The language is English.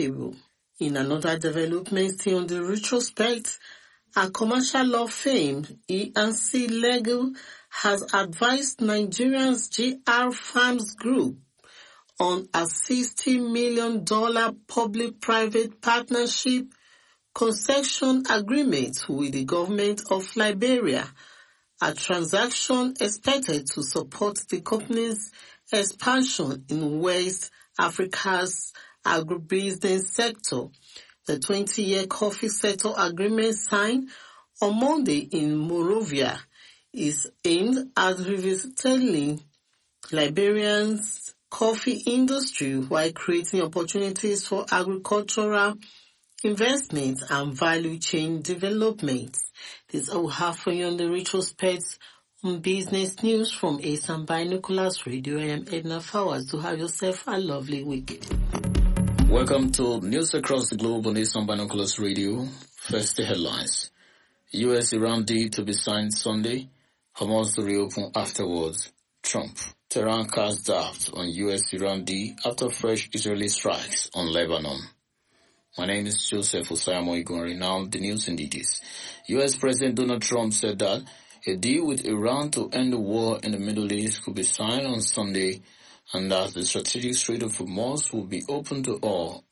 cable. In another development still on the retrospect, a commercial law firm, E&C Legal, has advised Nigeria's GR Farms Group on a $60 million public-private partnership concession agreement with the government of Liberia, a transaction expected to support the company's expansion in West Africa's agribusiness sector. The 20-year coffee sector agreement signed on Monday in Monrovia is aimed at revitalizing Liberia's coffee industry while creating opportunities for agricultural investment and value chain development. This is all we have for you on the retrospect on business news from ASAM Binoculars Radio. I am Edna Fowers. Do have yourself a lovely week. Welcome to News Across the Globe on ASAM Binoculars Radio. First, the headlines. US-Iran deal to be signed Sunday. Hamas to reopen afterwards. Trump. Tehran casts doubt on US-Iran deal after fresh Israeli strikes on Lebanon. My name is Joseph Osayamo Igori. Now the news in details. US President Donald Trump said that a deal with Iran to end the war in the Middle East could be signed on Sunday and that the strategic Strait of Hormuz will be open to all